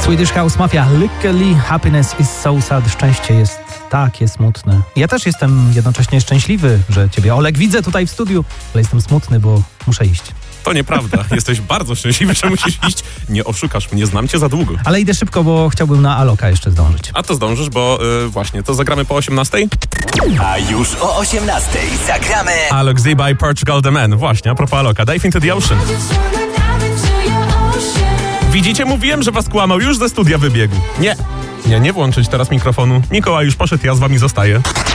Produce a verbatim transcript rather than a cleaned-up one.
Swedish House Mafia, Lykkely, happiness is so sad. Szczęście jest takie smutne. Ja też jestem jednocześnie szczęśliwy, że ciebie, Olek, widzę tutaj w studiu, ale jestem smutny, bo muszę iść. To nieprawda. Jesteś bardzo szczęśliwy, że musisz iść. Nie oszukasz mnie, znam cię za długo. Ale idę szybko, bo chciałbym na Aloka jeszcze zdążyć. A to zdążysz, bo yy, właśnie, to zagramy po osiemnastej? A już o osiemnastej zagramy Alok Z by Portugal The Man. Właśnie, a propos Aloka. Dive into the Ocean. Widzicie, mówiłem, że was kłamał. Już ze studia wybiegł. Nie, nie, nie włączyć teraz mikrofonu. Mikołaj już poszedł, ja z wami zostaję.